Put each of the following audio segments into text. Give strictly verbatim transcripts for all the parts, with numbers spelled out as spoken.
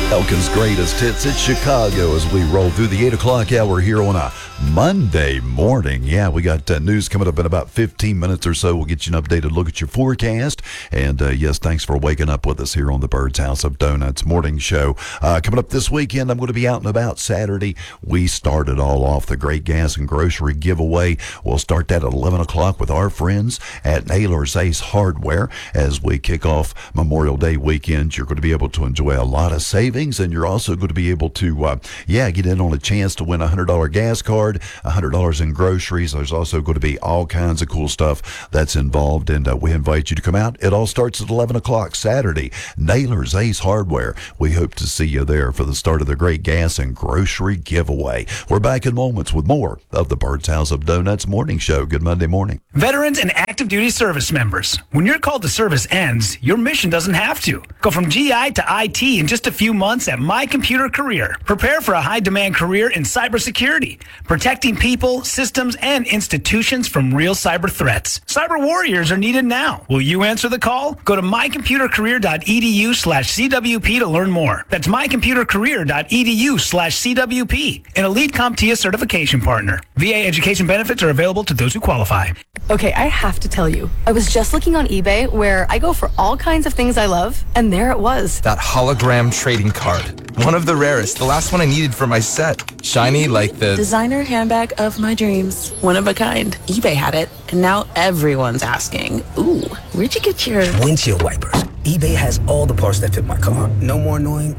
Elkin's greatest hits. It's Chicago as we roll through the eight o'clock hour here on a Monday morning. Yeah, we got uh, news coming up in about fifteen minutes or so. We'll get you an updated look at your forecast. And uh, yes, thanks for waking up with us here on the Bird's House of Donuts morning show. Uh, coming up this weekend, I'm going to be out and about Saturday. We started all off the Great Gas and Grocery giveaway. We'll start that at eleven o'clock with our friends at Naylor's Ace Hardware as we kick off Memorial Day weekend. You're going to be able to enjoy a lot of savings. And you're also going to be able to, uh, yeah, get in on a chance to win a one hundred dollars gas card, one hundred dollars in groceries. There's also going to be all kinds of cool stuff that's involved, and uh, we invite you to come out. It all starts at eleven o'clock Saturday. Naylor's Ace Hardware. We hope to see you there for the start of the Great Gas and Grocery giveaway. We're back in moments with more of the Bird's House of Donuts morning show. Good Monday morning. Veterans and active duty service members. When your call to service ends, your mission doesn't have to. Go from G I to I T in just a few months at My Computer Career. Prepare for a high-demand career in cybersecurity, protecting people, systems, and institutions from real cyber threats. Cyber warriors are needed now. Will you answer the call? Go to mycomputercareer.edu slash CWP to learn more. That's mycomputercareer.edu slash CWP, an elite CompTIA certification partner. V A education benefits are available to those who qualify. Okay, I have to tell you, I was just looking on eBay where I go for all kinds of things I love, and there it was. That hologram trading card. One of the rarest. The last one I needed for my set. Shiny like the... designer handbag of my dreams. One of a kind. eBay had it, and now everyone's asking, ooh, where'd you get your... windshield wipers. eBay has all the parts that fit my car. No more annoying.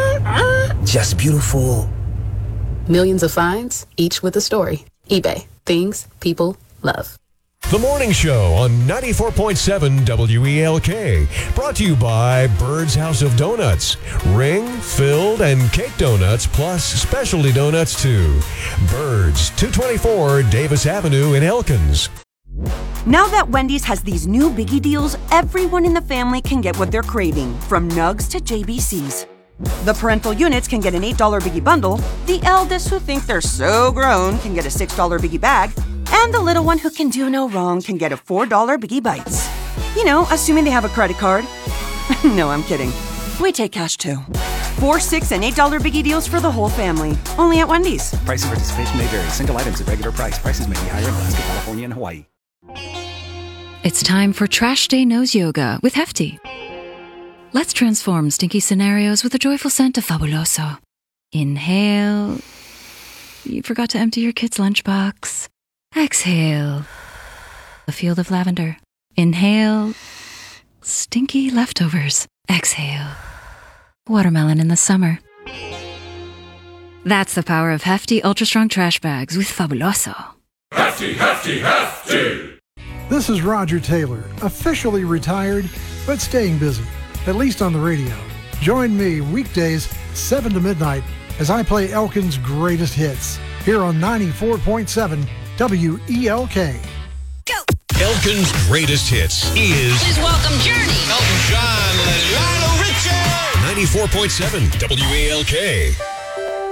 Just beautiful. Millions of finds, each with a story. eBay. Things people love. The Morning Show on ninety-four point seven W E L K. Brought to you by Bird's House of Donuts. Ring, filled, and cake donuts, plus specialty donuts, too. Bird's, two twenty-four Davis Avenue in Elkins. Now that Wendy's has these new biggie deals, everyone in the family can get what they're craving, from nugs to J B Cs. The parental units can get an eight dollar biggie bundle, the eldest who think they're so grown can get a six dollar biggie bag, and the little one who can do no wrong can get a four dollar Biggie Bites. You know, assuming they have a credit card. No, I'm kidding. We take cash too. Four, six, and eight dollar Biggie deals for the whole family. Only at Wendy's. Price and participation may vary. Single items at regular price. Prices may be higher in Alaska, California, and Hawaii. It's time for Trash Day Nose Yoga with Hefty. Let's transform stinky scenarios with a joyful scent of Fabuloso. Inhale. You forgot to empty your kid's lunchbox. Exhale. A field of lavender. Inhale. Stinky leftovers. Exhale. Watermelon in the summer. That's the power of Hefty Ultra Strong Trash Bags with Fabuloso. Hefty, Hefty, Hefty! This is Roger Taylor, officially retired, but staying busy, at least on the radio. Join me weekdays, seven to midnight, as I play Elkin's greatest hits, here on ninety-four point seven W E L K. Go! Elkin's greatest hits is... Please welcome Journey. Elton John and Lionel Richie! ninety-four point seven W E L K.